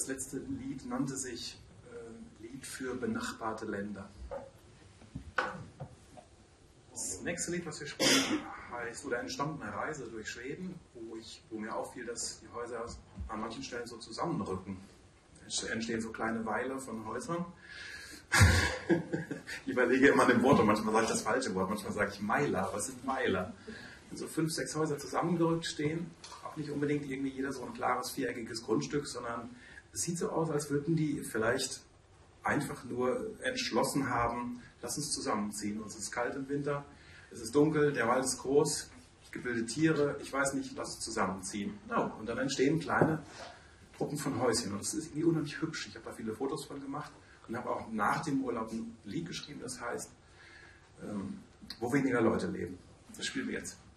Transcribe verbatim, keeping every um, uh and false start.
letzte Lied nannte sich äh, Lied für benachbarte Länder. Das nächste Lied, was wir spielen, heißt, oder entstand eine Reise durch Schweden, wo, ich, wo mir auffiel, dass die Häuser an manchen Stellen so zusammenrücken. Es entstehen so kleine Weiler von Häusern. Ich überlege immer an dem Wort und manchmal sage ich das falsche Wort, manchmal sage ich Meiler. Was sind Meiler? Wenn so fünf, sechs Häuser zusammengerückt stehen, auch nicht unbedingt irgendwie jeder so ein klares viereckiges Grundstück, sondern es sieht so aus, als würden die vielleicht einfach nur entschlossen haben, lass uns zusammenziehen. Uns ist kalt im Winter, es ist dunkel, der Wald ist groß, es gibt wilde Tiere, ich weiß nicht, lass uns zusammenziehen. No. Und dann entstehen kleine Gruppen von Häuschen und es ist irgendwie unheimlich hübsch. Ich habe da viele Fotos von gemacht und habe auch nach dem Urlaub ein Lied geschrieben, das heißt, ähm, wo weniger Leute leben. Das spielen wir jetzt.